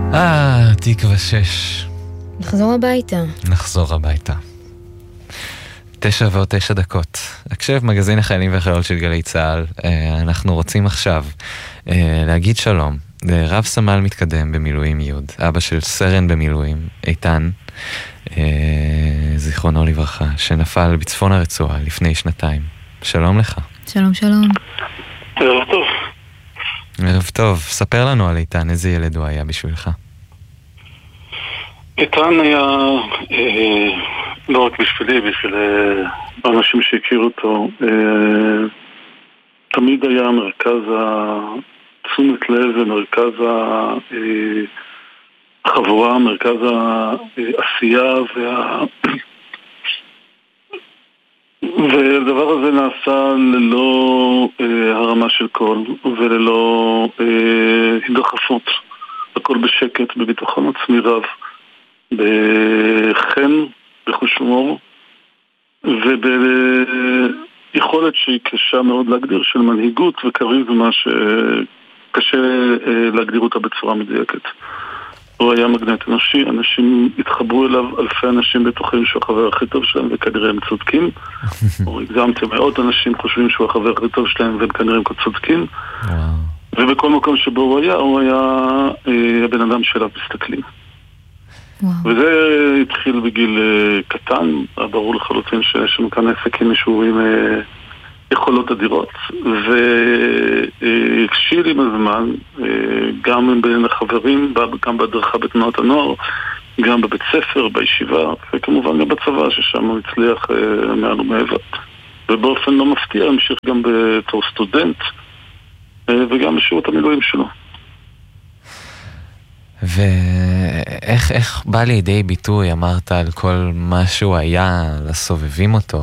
תקווה 6. נחזור הביתה. נחזור הביתה. 9:09. הקשב מגזין החיילים והחיילות של גלי צהל. אנחנו רוצים עכשיו להגיד שלום לרב סמל מתקדם במילואים יוד, אבא של סרן במילואים איתן, זיכרונו לברכה, שנפל בצפון הרצועה לפני 2 שלום לך. שלום שלום. ערב טוב. ערב טוב. ספר לנו על איתן, איזה ילד הוא היה בשבילך? איתן היה לא רק בשבילי, בשביל האנשים שהכירו אותו, תמיד היה מרכז תשומת לב ומרכז החבורה, מרכז העשייה והדבר הזה נעשה ללא הרמה של קול וללא הדחפות, הכל בשקט, בביטחון עצמי רב, בחן, בחוש הומור וביכולת שהיא קשה מאוד להגדיר, של מנהיגות וכריזמה שקשה להגדיר אותה בצורה מדויקת. הוא היה מגנט אנושי, אנשים התחברו אליו, אלפי אנשים בטוחים שהוא החבר הכי טוב שלהם וכנראה הם צודקים. או הגזמתם, מאות אנשים חושבים שהוא החבר הכי טוב שלהם והם כנראה הם צודקים. ובכל מקום שבו הוא היה הבן אדם שאליו מסתכלים. וזה התחיל בגיל קטן, ברור לחלוטין שיש לנו כאן עסק עם מישהו עם יכולות אדירות, והקשיל עם הזמן, גם בין החברים, גם בהדרכה בתנועת הנוער, גם בבית ספר, בישיבה, וכמובן גם בצבא, ששם הוא הצליח מעל ומעבר. ובאופן לא מפתיע, המשיך גם בתור סטודנט, וגם בשירות המילואים שלו. ואיך בא לידי ביטוי, אמרת על כל מה שהוא היה, לסובבים אותו,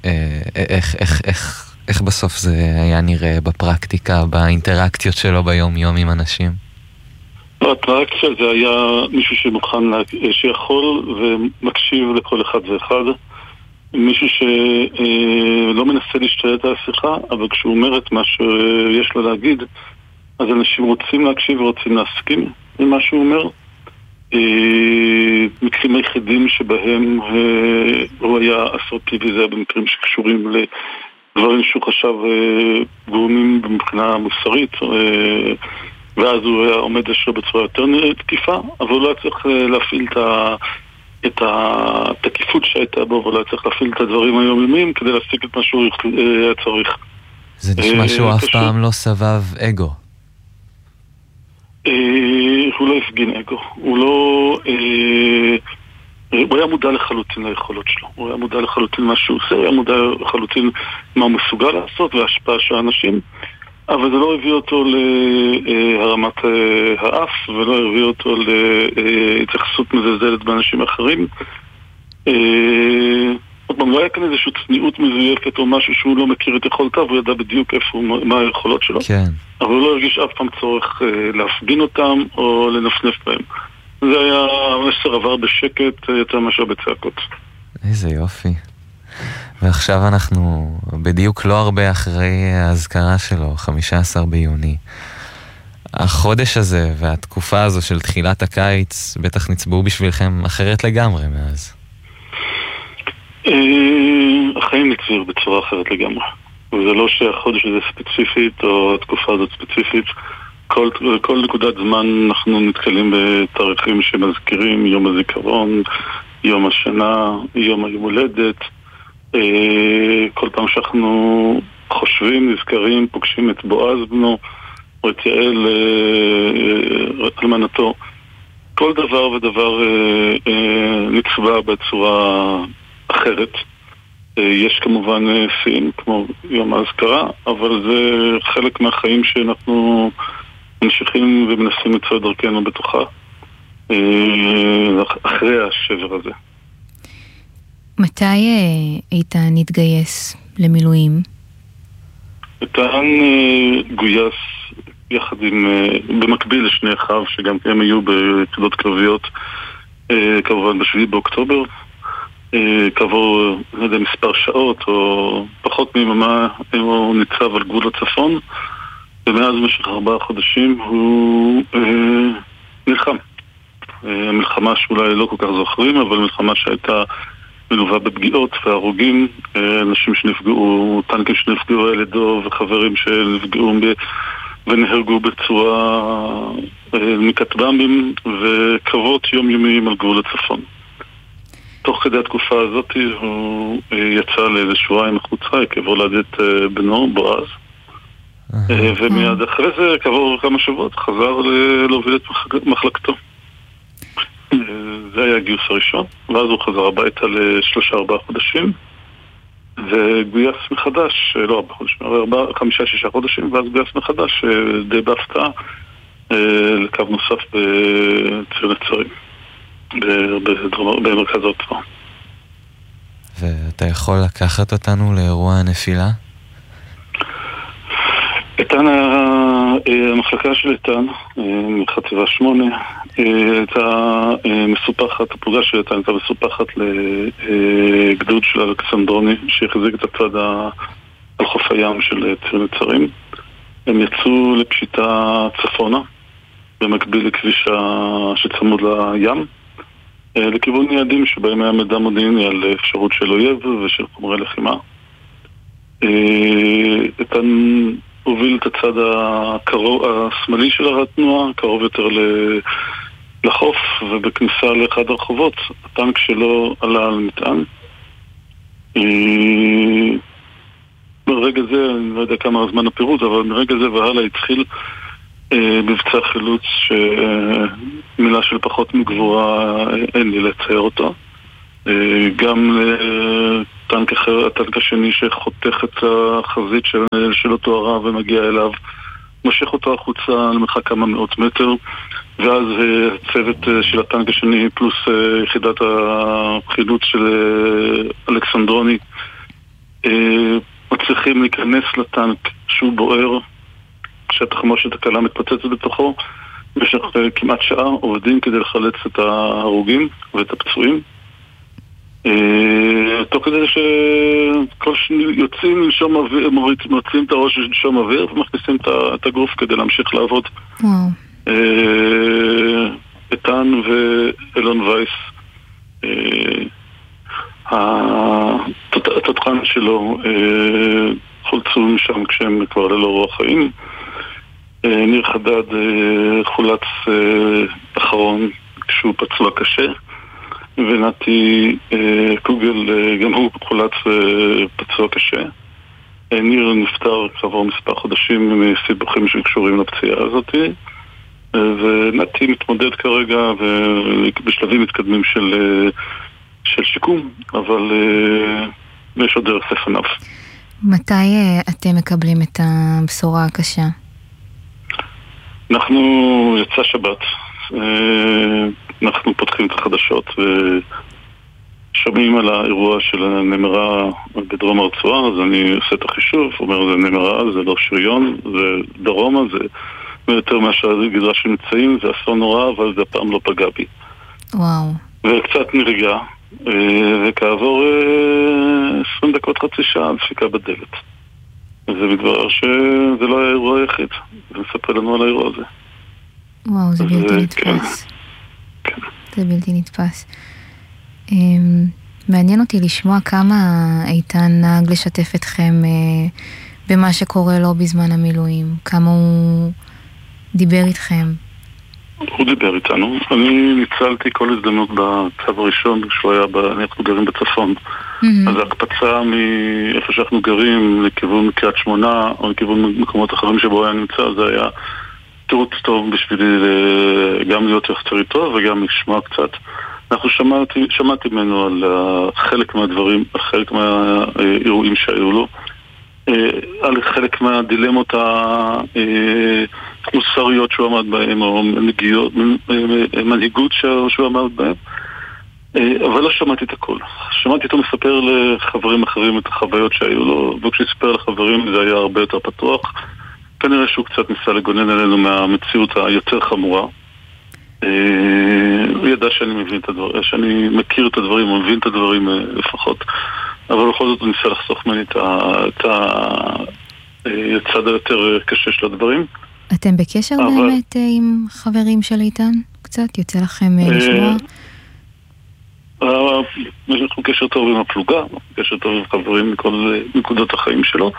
איך בסוף זה היה נראה בפרקטיקה, באינטראקציות שלו ביום-יום עם אנשים? הפרקטיקה זה היה מישהו שמוכן, שיכול ומקשיב לכל אחד ואחד, מישהו שלא מנסה להשתלט על השיחה, אבל כשהוא אומר את מה שיש לו להגיד, אז אנשים רוצים להקשיב ורוצים להסכים עם מה שהוא אומר. מקרים היחידים שבהם הוא היה אסרטיבי, זה היה במקרים שקשורים לדברים שהוא חשב גורמים מבחינה מוסרית, ואז הוא היה עומד לשאול בצורה יותר תקיפה, אבל הוא לא צריך להפעיל את התקיפות שהייתה בו, והוא לא צריך להפעיל את הדברים היומיומיים כדי להשיג את מה שהוא היה צריך. זה נשמע שהוא אף פעם לא סבב אגו. הוא לא הפגין אגו, הוא היה מודע לחלוטין ליכולות שלו, הוא היה מודע לחלוטין מה שהוא עושה, הוא היה מודע לחלוטין מה הוא מסוגל לעשות וההשפעה של האנשים, אבל זה לא הביא אותו להרמת האף ולא הביא אותו להתייחסות מזלזלת באנשים אחרים. עוד פעם, לא היה כאן איזושהי צניעות מזויפת או משהו שהוא לא מכיר את יכולותיו, הוא ידע בדיוק מה היכולות שלו, כן. אבל הוא לא הרגיש אף פעם צורך להפגין אותם או לנפנף בהם. זה היה מסר עבר בשקט יותר מאשר בצעקות. איזה יופי. ועכשיו אנחנו בדיוק לא הרבה אחרי ההזכרה שלו, 15 ביוני. החודש הזה והתקופה הזו של תחילת הקיץ בטח נצבעו בשבילכם אחרת לגמרי מאז. החיים נקבעו בצורה אחרת לגמרי. וזה לא שהחודש הזה ספציפית או התקופה הזאת ספציפית. כל נקודת זמן אנחנו נתקלים בתאריכים שמזכירים יום הזיכרון, יום השנה, יום היום הולדת. כל פעם שאנחנו חושבים, נזכרים, פוגשים את בועז בנו או את יעל אלמנתו, כל דבר ודבר נצבע בצורה אחרת. יש כמובן שיאים כמו יום ההזכרה, אבל זה חלק מהחיים שאנחנו ממשיכים ומנסים לצעוד דרכנו בתוכה אחרי השבר הזה. מתי איתן התגייס למילואים? איתן גויס יחד עם, במקביל לשני אחיו שגם הם היו ביחידות קרביות, כמובן ב7 באוקטובר. כעבור, לא יודע, מספר שעות או פחות מיממה הוא ניצב על גבול הצפון, ומאז במשך 4 חודשים הוא נלחם. מלחמה שאולי לא כל כך זוכרים, אבל מלחמה שהייתה מלווה בפגיעות והרוגים, אנשים שנפגעו, טנקים שנפגעו על ידו וחברים שנפגעו ונהרגו בצורה מכטב"מים וקרבות יומיומיים על גבול הצפון. תוך כדי התקופה הזאת הוא יצא לשבועיים החוצה עקב הולדת בנו בועז, ומיד אחרי זה, כעבור כמה שבועות, חזר להוביל את מחלקתו. זה היה הגיוס הראשון, ואז הוא חזר הביתה ל3-4 חודשים, וגויס מחדש, לא 4 חודשים, 5-6 חודשים, ואז גויס מחדש די בהפתעה לקו נוסף בציר נצרים, במרכז העוצמה. ואתה יכול לקחת אותנו לאירוע הנפילה? איתן, המחלקה של איתן, מחטיבה 8, הייתה מסופחת, הפלוגה של איתן הייתה מסופחת לגדוד של אלכסנדרוני, שהחזיק את הצד על חוף הים של ציר נצרים. הם יצאו לפשיטה צפונה, במקביל לכביש שצמוד לים, לכיוון יעדים שבהם היה מידע מודיעיני על אפשרות של אויב ושל חומרי לחימה. איתן הוביל את הצד השמאלי של התנועה, קרוב יותר לחוף, ובכניסה לאחד הרחובות, הטנק שלו עלה על מטען. ברגע זה, אני לא יודע כמה הזמן הפירוט, אבל מרגע זה והלאה התחיל מבצע חילוץ שמילה של פחות מגבורה אין לי לצייר אותו. גם טנק אחר, הטנק השני שחותך את החזית של אותו הרב ומגיע אליו, מושך אותו החוצה למרחק כמה מאות מטר, ואז הצוות של הטנק השני פלוס יחידת החילוץ של אלכסנדרוני מצליחים להיכנס לטנק שהוא בוער, כשהתחמושת הקלה מתפוצצת בתוכו. במשך כמעט שעה עובדים כדי לחלץ את ההרוגים ואת הפצועים, תוך כדי שכל יוצאים לנשום אוויר, מוצאים את הראש לנשום אוויר ומכניסים את הגוף כדי להמשיך לעבוד. איתן ואלון וייס, התותחן שלו, חולצו משם כשהם כבר ללא רוח חיים. ניר חדד חולץ אחרון כשהוא פצוע קשה, ונתי קוגל גם הוא חולץ פצוע קשה. ניר נפטר כעבור מספר חודשים מסיבוכים שקשורים לפציעה הזאת, ונתי מתמודד כרגע בשלבים מתקדמים של שיקום, אבל יש עוד דרך לפניו. מתי אתם מקבלים את הבשורה הקשה? יצא שבת, אנחנו פותחים את החדשות ושומעים על האירוע של הנמרה בדרום הרצועה, אז אני עושה את החישוב, אומר זה נמרה, זה לא שריון, זה דרומה, זה יותר מהגזרה שנמצאים, זה אסון נורא, אבל זה הפעם לא פגע בי. וואו. וקצת נרגע, וכעבור 20 דקות, חצי שעה, דפיקה בדלת. וזה מתברר שזה לא היה אירוע היחיד, ונספר לנו על האירוע הזה. וואו, זה בלתי נתפס. כן. זה בלתי נתפס. מעניין אותי לשמוע כמה איתן נהג לשתף אתכם במה שקורה לו בזמן המילואים, כמה הוא דיבר איתכם. הוא דיבר איתנו. אני ניצלתי כל הזדמנות בצו הראשון כשהוא היה, אנחנו גרים בצפון. אז ההקפצה מאיפה שאנחנו גרים לכיוון קריית שמונה או לכיוון מקומות אחרים שבו היה נמצא, זה היה תירוץ טוב בשבילי גם להיות יחצר איתו וגם לשמוע קצת. שמעתי ממנו על חלק מהדברים, על חלק מהאירועים שהיו לו, על חלק מהדילמות המוסריות שהוא עמד בהם, או מנהיגות שהוא עמד בהם, אבל לא שמעתי את הכל. שמעתי אותו מספר לחברים אחרים את החוויות שהיו לו, וכשספר לחברים זה היה הרבה יותר פתוח. כנראה שהוא קצת ניסה לגונן עלינו מהמציאות היותר חמורה. הוא ידע שאני מכיר את הדברים, או מבין את הדברים לפחות, אבל בכל זאת הוא ניסה לחסוך ממני את הצד היותר קשה של הדברים. אתם בקשר באמת עם חברים של איתן? קצת? יוצא לכם לשמוע? יש לנו קשר טוב עם הפלוגה, קשר טוב עם חברים מכל נקודות החיים שלו.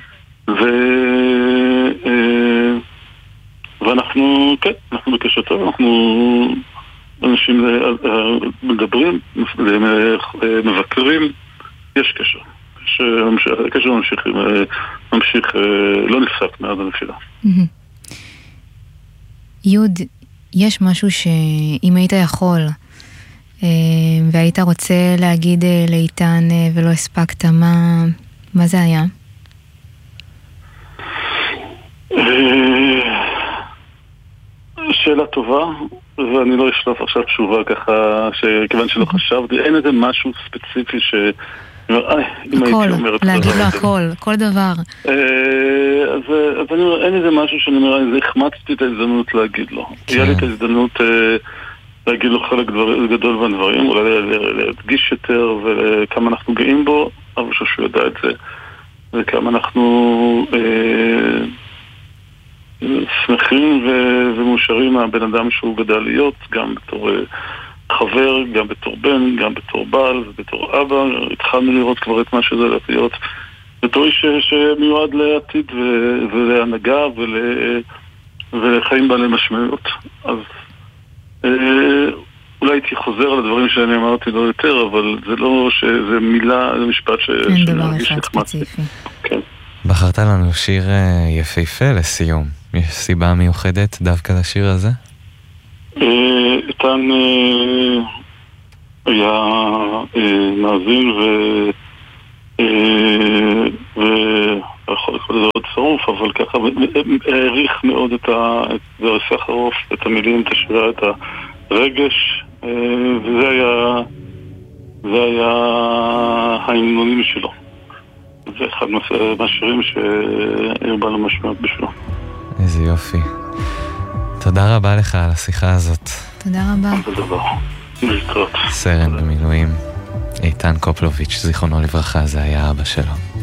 ואנחנו, כן, אנחנו בקשר טוב, אנחנו אנשים מדברים, מבקרים, יש קשר. הקשר ממשיך, לא נפסק מאז הנפילה. יוד, יש משהו שאם היית יכול והיית רוצה להגיד לאיתן ולא הספקת, מה זה היה? שאלה טובה, ואני לא אשלוף עכשיו תשובה ככה, כיוון שלא חשבתי, אין איזה משהו ספציפי הכל, להגיד לו הכל, כל דבר. אז אני אומר, אין איזה משהו שאני אומר, החמצתי את ההזדמנות להגיד לו. היה לי את ההזדמנות להגיד לו חלק גדול מהדברים, אולי להדגיש יותר וכמה אנחנו גאים בו, אבל אני חושב שהוא ידע את זה, וכמה אנחנו שמחים ומאושרים מהבן אדם שהוא גדל להיות, גם בתור חבר, גם בתור בן, גם בתור בעל ובתור אבא. התחלנו לראות כבר את מה שזה להיות בתור איש שמיועד לעתיד ולהנהגה ולחיים בעלי משמעויות. אז אולי הייתי חוזר על הדברים שאני אמרתי לא יותר, אבל זה לא שזה מילה, זה משפט אין דבר אחד ספציפי. כן. בחרת לנו שיר יפהפה לסיום. יש סיבה מיוחדת דווקא לשיר הזה? איתן היה מאזין ויכול לקרוא לזה עוד צרוף, אבל ככה העריך מאוד את זה החרוף, את המילים, את השירה, את הרגש, וזה היה ההמנונים שלו. זה אחד מהשירים שהרבה לו משמעות בשבילו. איזה יופי. תודה רבה לך על השיחה הזאת. תודה רבה. זה דבר. להתראות. סרן במילואים, איתן קופלוביץ', זיכרונו לברכה, זה היה אבא שלו.